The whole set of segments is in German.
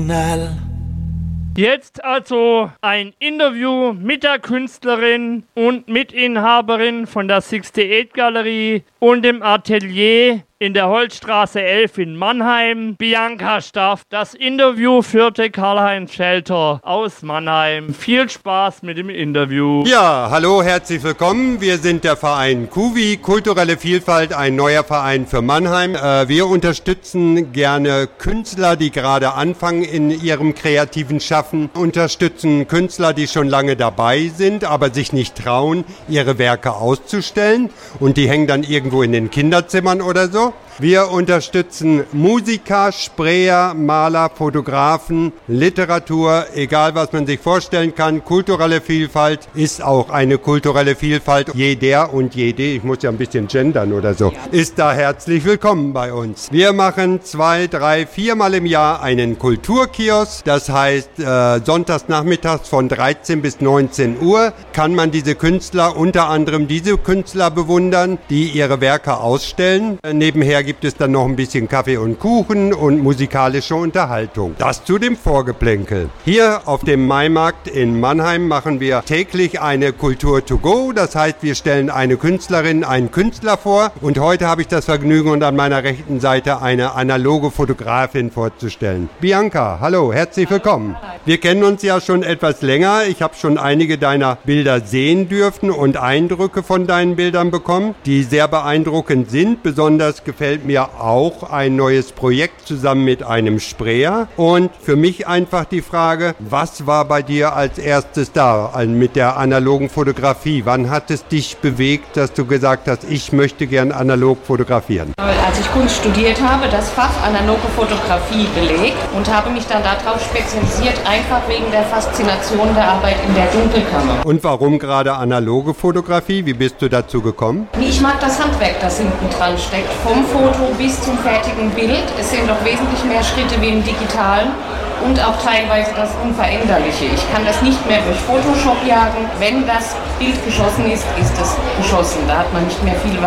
Jetzt also ein Interview mit der Künstlerin und Mitinhaberin von der 68 Galerie und dem Atelier in der Holzstraße 11 in Mannheim, Bianca Staff. Das Interview führte Karl-Heinz Schelter aus Mannheim. Viel Spaß mit dem Interview. Ja, hallo, herzlich willkommen. Wir sind der Verein KUWI, Kulturelle Vielfalt, ein neuer Verein für Mannheim. Wir unterstützen gerne Künstler, die gerade anfangen in ihrem kreativen Schaffen, unterstützen Künstler, die schon lange dabei sind, aber sich nicht trauen, ihre Werke auszustellen und die hängen dann irgendwo in den Kinderzimmern oder so. Wir unterstützen Musiker, Sprayer, Maler, Fotografen, Literatur, egal was man sich vorstellen kann. Kulturelle Vielfalt ist auch eine kulturelle Vielfalt. Jeder und jede, ich muss ja ein bisschen gendern oder so, ist da herzlich willkommen bei uns. Wir machen 2, 3, 4 Mal im Jahr einen Kulturkiosk. Das heißt, sonntags nachmittags von 13 bis 19 Uhr kann man diese Künstler, unter anderem diese Künstler bewundern, die ihre Werke ausstellen. Nebenher gibt es dann noch ein bisschen Kaffee und Kuchen und musikalische Unterhaltung. Das zu dem Vorgeplänkel. Hier auf dem Maimarkt in Mannheim machen wir täglich eine Kultur to go. Das heißt, wir stellen eine Künstlerin, einen Künstler vor. Und heute habe ich das Vergnügen, und an meiner rechten Seite eine analoge Fotografin vorzustellen. Bianca, hallo, herzlich willkommen. Wir kennen uns ja schon etwas länger. Ich habe schon einige deiner Bilder sehen dürfen und Eindrücke von deinen Bildern bekommen, die sehr beeindruckend sind. Besonders gefällt mir auch ein neues Projekt zusammen mit einem Sprayer. Und für mich einfach die Frage, was war bei dir als erstes da mit der analogen Fotografie? Wann hat es dich bewegt, dass du gesagt hast, ich möchte gern analog fotografieren? Als ich Kunst studiert habe, das Fach analoge Fotografie belegt und habe mich dann darauf spezialisiert, einfach wegen der Faszination der Arbeit in der Dunkelkammer. Und warum gerade analoge Fotografie? Wie bist du dazu gekommen? Ich mag das Handwerk, das hinten dran steckt. Vom Foto bis zum fertigen Bild. Es sind doch wesentlich mehr Schritte wie im Digitalen und auch teilweise das Unveränderliche. Ich kann das nicht mehr durch Photoshop jagen. Wenn das Bild geschossen ist, ist es geschossen. Da hat man nicht mehr viele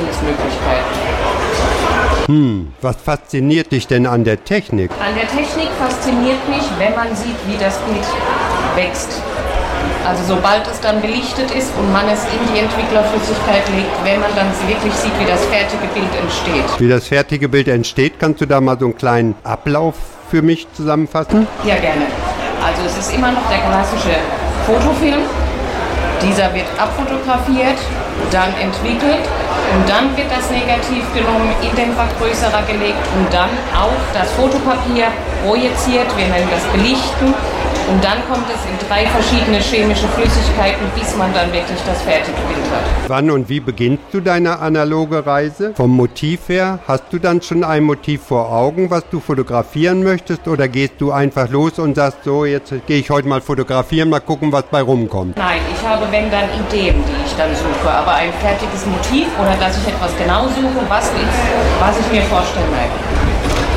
Variationsmöglichkeiten. Was fasziniert dich denn an der Technik? An der Technik fasziniert mich, wenn man sieht, wie das Bild wächst. Also sobald es dann belichtet ist und man es in die Entwicklerflüssigkeit legt, wenn man dann wirklich sieht, wie das fertige Bild entsteht. Wie das fertige Bild entsteht, kannst du da mal so einen kleinen Ablauf für mich zusammenfassen? Ja, gerne. Also es ist immer noch der klassische Fotofilm. Dieser wird abfotografiert, dann entwickelt und dann wird das Negativ genommen, in den Vergrößerer gelegt und dann auf das Fotopapier projiziert. Wir nennen das Belichten. Und dann kommt es in 3 verschiedene chemische Flüssigkeiten, bis man dann wirklich das fertige Bild hat. Wann und wie beginnst du deine analoge Reise? Vom Motiv her, hast du dann schon ein Motiv vor Augen, was du fotografieren möchtest? Oder gehst du einfach los und sagst so, jetzt gehe ich heute mal fotografieren, mal gucken, was bei rumkommt? Nein, ich habe, wenn dann Ideen, die ich dann suche. Aber ein fertiges Motiv oder dass ich etwas genau suche, was ich mir vorstellen möchte.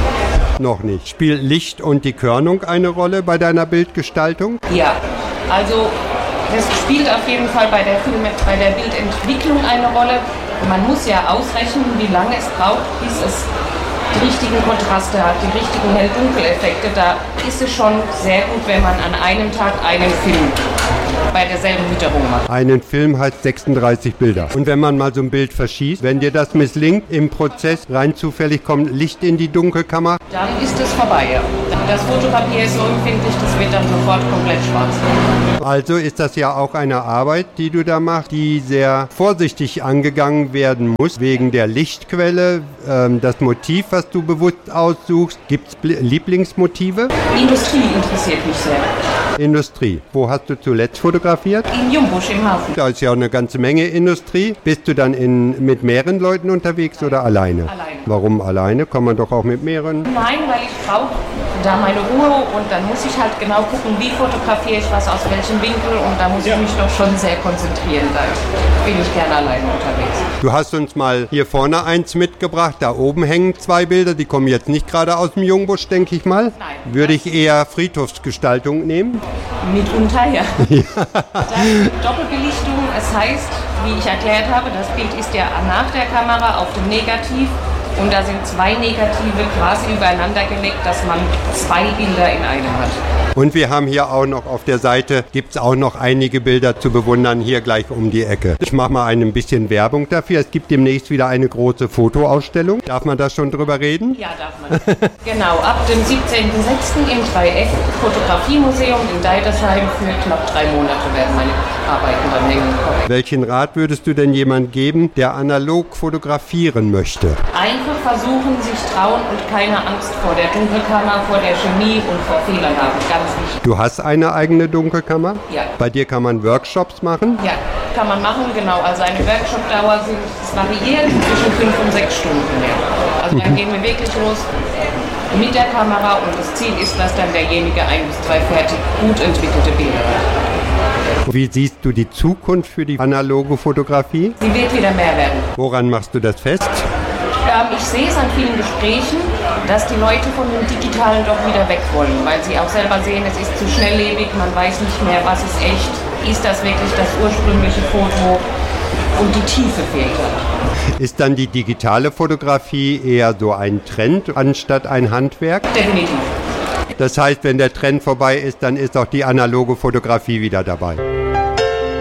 Noch nicht. Spielt Licht und die Körnung eine Rolle bei deiner Bildgestaltung? Ja, also das spielt auf jeden Fall bei der Bildentwicklung eine Rolle. Man muss ja ausrechnen, wie lange es braucht, bis es die richtigen Kontraste hat, die richtigen Hell-Dunkel-Effekte. Da ist es schon sehr gut, wenn man an einem Tag einen Film bei derselben Witterung macht. Einen Film heißt 36 Bilder. Und wenn man mal so ein Bild verschießt, wenn dir das misslingt, im Prozess rein zufällig kommt Licht in die Dunkelkammer, dann ist es vorbei, ja. Das Fotopapier ist so empfindlich, das wird dann sofort komplett schwarz. Also ist das ja auch eine Arbeit, die du da machst, die sehr vorsichtig angegangen werden muss, wegen der Lichtquelle, das Motiv, was du bewusst aussuchst. Gibt es Lieblingsmotive? Industrie interessiert mich sehr. Industrie. Wo hast du zuletzt fotografiert? In Jungbusch im Hafen. Da ist ja auch eine ganze Menge Industrie. Bist du dann mit mehreren Leuten unterwegs oder alleine? Alleine. Warum alleine? Kann man doch auch mit mehreren? Nein, weil ich brauche da meine Ruhe und dann muss ich halt genau gucken, wie fotografiere ich was, aus welchem Winkel und da muss ich mich doch schon sehr konzentrieren. Da bin ich gerne alleine unterwegs. Du hast uns mal hier vorne eins mitgebracht. Da oben hängen 2 Bilder. Die kommen jetzt nicht gerade aus dem Jungbusch, denke ich mal. Nein. Würde ich eher Friedhofsgestaltung nehmen? Mitunter, ja. Das Doppelbelichtung, es heißt, wie ich erklärt habe, das Bild ist ja nach der Kamera auf dem Negativ und da sind 2 Negative quasi übereinander gelegt, dass man 2 Bilder in einem hat. Und wir haben hier auch noch auf der Seite, gibt es auch noch einige Bilder zu bewundern, hier gleich um die Ecke. Ich mache mal ein bisschen Werbung dafür. Es gibt demnächst wieder eine große Fotoausstellung. Darf man da schon drüber reden? Ja, darf man. Genau, ab dem 17.06. im 3F Fotografiemuseum in Deidesheim für knapp 3 Monate werden meine Arbeiten dann hängen. Welchen Rat würdest du denn jemand geben, der analog fotografieren möchte? Einfach versuchen, sich trauen und keine Angst vor der Dunkelkammer, vor der Chemie und vor Fehlern haben. Ganz wichtig. Du hast eine eigene Dunkelkammer? Ja. Bei dir kann man Workshops machen? Ja, kann man machen, genau. Also eine Workshop-Dauer variiert zwischen 5 und 6 Stunden mehr. Also dann gehen wir wirklich los mit der Kamera und das Ziel ist, dass dann derjenige 1 bis 2 fertig gut entwickelte Bilder hat. Wie siehst du die Zukunft für die analoge Fotografie? Sie wird wieder mehr werden. Woran machst du das fest? Ich sehe es an vielen Gesprächen, dass die Leute von dem Digitalen doch wieder weg wollen, weil sie auch selber sehen, es ist zu schnelllebig, man weiß nicht mehr, was ist echt, ist das wirklich das ursprüngliche Foto und die Tiefe fehlt dann. Ist dann die digitale Fotografie eher so ein Trend anstatt ein Handwerk? Definitiv. Das heißt, wenn der Trend vorbei ist, dann ist auch die analoge Fotografie wieder dabei.